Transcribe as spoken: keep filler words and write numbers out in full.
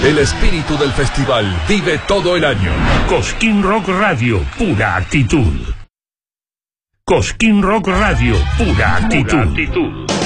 El espíritu del festival vive todo el año. Cosquín Rock Radio, pura actitud. Cosquín Rock Radio, pura actitud. Pura actitud.